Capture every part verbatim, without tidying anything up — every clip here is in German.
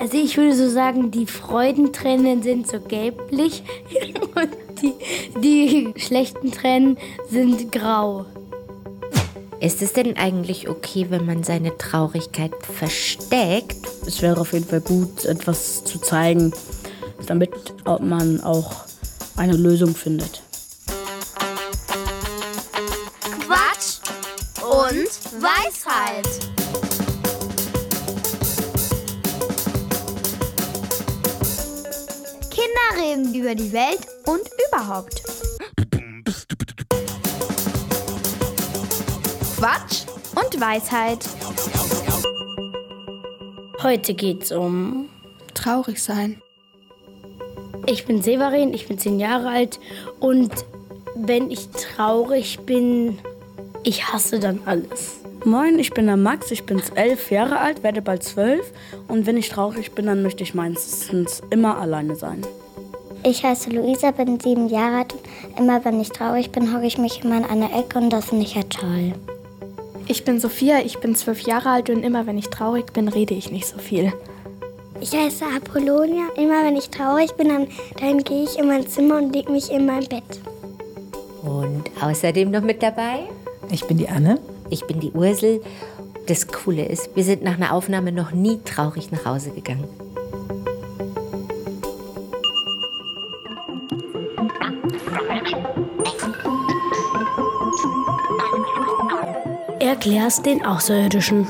Also ich würde so sagen, die Freudentränen sind so gelblich und die, die schlechten Tränen sind grau. Ist es denn eigentlich okay, wenn man seine Traurigkeit versteckt? Es wäre auf jeden Fall gut, etwas zu zeigen, damit man auch eine Lösung findet. Quatsch und Weisheit. Kinder reden über die Welt und überhaupt. Quatsch und Weisheit. Heute geht's um traurig sein. Ich bin Severin, ich bin zehn Jahre alt und wenn ich traurig bin, ich hasse dann alles. Moin, ich bin der Max, ich bin elf Jahre alt, werde bald zwölf und wenn ich traurig bin, dann möchte ich meistens immer alleine sein. Ich heiße Luisa, bin sieben Jahre alt und immer wenn ich traurig bin, hocke ich mich immer in eine Ecke und das finde ich ja toll. Ich bin Sophia, ich bin zwölf Jahre alt und immer wenn ich traurig bin, rede ich nicht so viel. Ich heiße Apollonia. Immer wenn ich traurig bin, dann, dann gehe ich in mein Zimmer und lege mich in mein Bett. Und außerdem noch mit dabei? Ich bin die Anne. Ich bin die Ursel. Das Coole ist, wir sind nach einer Aufnahme noch nie traurig nach Hause gegangen. Erklär's den Außerirdischen.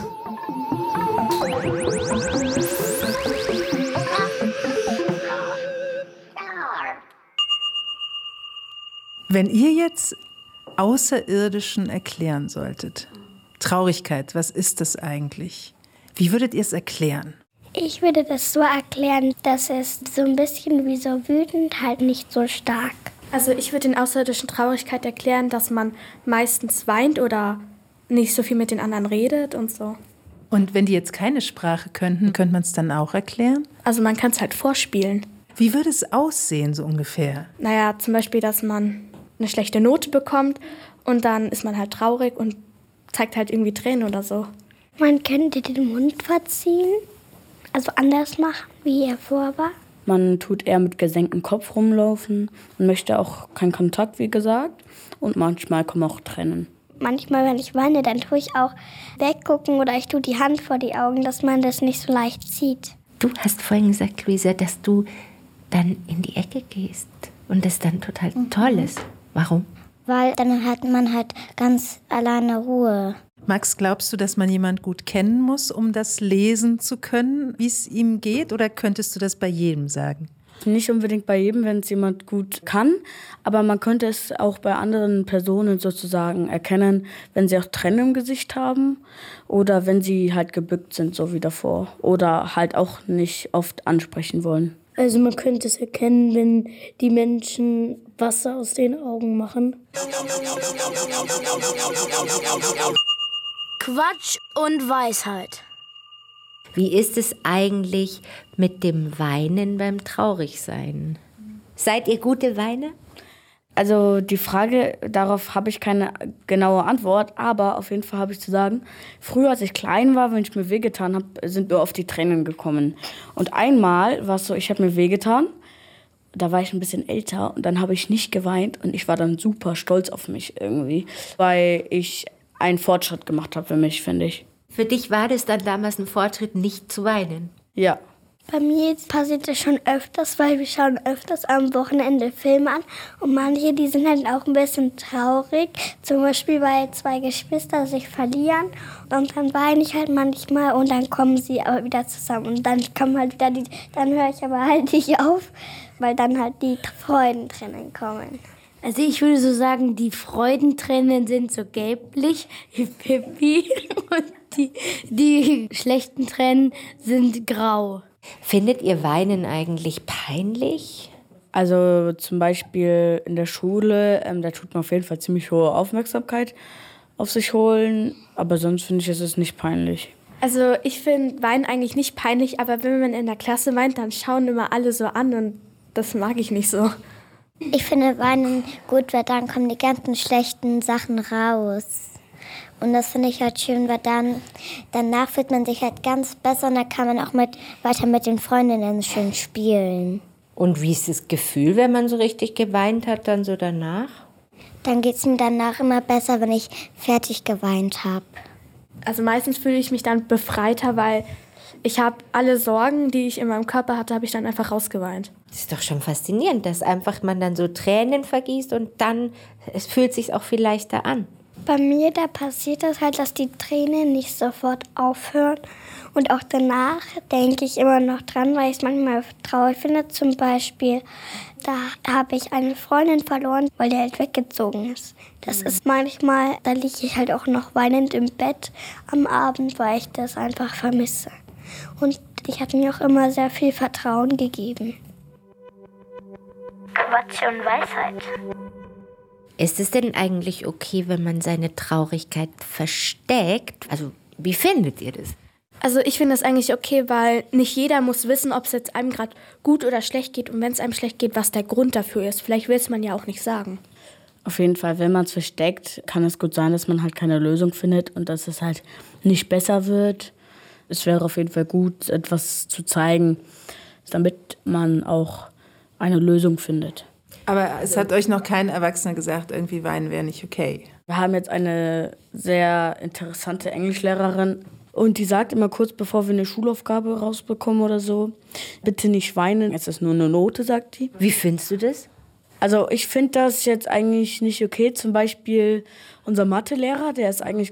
Wenn ihr jetzt Außerirdischen erklären solltet, Traurigkeit, was ist das eigentlich? Wie würdet ihr es erklären? Ich würde das so erklären, dass es so ein bisschen wie so wütend, halt nicht so stark. Also ich würde den außerirdischen Traurigkeit erklären, dass man meistens weint oder nicht so viel mit den anderen redet und so. Und wenn die jetzt keine Sprache könnten, könnte man es dann auch erklären? Also man kann es halt vorspielen. Wie würde es aussehen, so ungefähr? Naja, zum Beispiel, dass man eine schlechte Note bekommt und dann ist man halt traurig und zeigt halt irgendwie Tränen oder so. Man könnte den Mund verziehen, also anders machen, wie er vor war. Man tut eher mit gesenktem Kopf rumlaufen und möchte auch keinen Kontakt, wie gesagt. Und manchmal kommen auch Tränen. Manchmal, wenn ich weine, dann tue ich auch weggucken oder ich tue die Hand vor die Augen, dass man das nicht so leicht sieht. Du hast vorhin gesagt, Luisa, dass du dann in die Ecke gehst und das dann total mhm. toll ist. Warum? Weil dann hat man halt ganz alleine Ruhe. Max, glaubst du, dass man jemanden gut kennen muss, um das lesen zu können, wie es ihm geht? Oder könntest du das bei jedem sagen? Nicht unbedingt bei jedem, wenn es jemand gut kann. Aber man könnte es auch bei anderen Personen sozusagen erkennen, wenn sie auch Tränen im Gesicht haben oder wenn sie halt gebückt sind, so wie davor. Oder halt auch nicht oft ansprechen wollen. Also man könnte es erkennen, wenn die Menschen Wasser aus den Augen machen. Quatsch und Weisheit. Wie ist es eigentlich mit dem Weinen beim Traurigsein? Seid ihr gute Weiner? Also die Frage, darauf habe ich keine genaue Antwort, aber auf jeden Fall habe ich zu sagen, früher, als ich klein war, wenn ich mir wehgetan habe, sind mir oft die Tränen gekommen. Und einmal war es so, ich habe mir wehgetan, da war ich ein bisschen älter und dann habe ich nicht geweint und ich war dann super stolz auf mich irgendwie, weil ich einen Fortschritt gemacht habe für mich, finde ich. Für dich war das dann damals ein Fortschritt, nicht zu weinen? Ja. Bei mir passiert das schon öfters, weil wir schauen öfters am Wochenende Filme an. Und manche, die sind halt auch ein bisschen traurig. Zum Beispiel, weil zwei Geschwister sich verlieren. Und dann weine ich halt manchmal und dann kommen sie aber wieder zusammen. Und dann kommen halt wieder die, dann höre ich aber halt nicht auf, weil dann halt die Freudentränen kommen. Also ich würde so sagen, die Freudentränen sind so gelblich wie Pippi und die, die schlechten Tränen sind grau. Findet ihr Weinen eigentlich peinlich? Also zum Beispiel in der Schule, ähm, da tut man auf jeden Fall ziemlich hohe Aufmerksamkeit auf sich holen. Aber sonst finde ich, ist es nicht peinlich. Also ich finde Weinen eigentlich nicht peinlich, aber wenn man in der Klasse weint, dann schauen immer alle so an und das mag ich nicht so. Ich finde Weinen gut, weil dann kommen die ganzen schlechten Sachen raus. Und das finde ich halt schön, weil dann danach fühlt man sich halt ganz besser und dann kann man auch mit, weiter mit den Freundinnen schön spielen. Und wie ist das Gefühl, wenn man so richtig geweint hat, dann so danach? Dann geht es mir danach immer besser, wenn ich fertig geweint habe. Also meistens fühle ich mich dann befreiter, weil ich habe alle Sorgen, die ich in meinem Körper hatte, habe ich dann einfach rausgeweint. Das ist doch schon faszinierend, dass einfach man dann so Tränen vergießt und dann es fühlt sich auch viel leichter an. Bei mir, da passiert das halt, dass die Tränen nicht sofort aufhören. Und auch danach denke ich immer noch dran, weil ich es manchmal traurig finde. Zum Beispiel, da habe ich eine Freundin verloren, weil die halt weggezogen ist. Das ist manchmal, da liege ich halt auch noch weinend im Bett am Abend, weil ich das einfach vermisse. Und ich habe mir auch immer sehr viel Vertrauen gegeben. Quatsch und Weisheit. Ist es denn eigentlich okay, wenn man seine Traurigkeit versteckt? Also, wie findet ihr das? Also ich finde das eigentlich okay, weil nicht jeder muss wissen, ob es jetzt einem gerade gut oder schlecht geht. Und wenn es einem schlecht geht, was der Grund dafür ist. Vielleicht will es man ja auch nicht sagen. Auf jeden Fall, wenn man es versteckt, kann es gut sein, dass man halt keine Lösung findet und dass es halt nicht besser wird. Es wäre auf jeden Fall gut, etwas zu zeigen, damit man auch eine Lösung findet. Aber es hat euch noch kein Erwachsener gesagt, irgendwie weinen wäre nicht okay. Wir haben jetzt eine sehr interessante Englischlehrerin und die sagt immer kurz, bevor wir eine Schulaufgabe rausbekommen oder so, bitte nicht weinen, es ist nur eine Note, sagt die. Wie findest du das? Also ich finde das jetzt eigentlich nicht okay. Zum Beispiel unser Mathelehrer, der ist eigentlich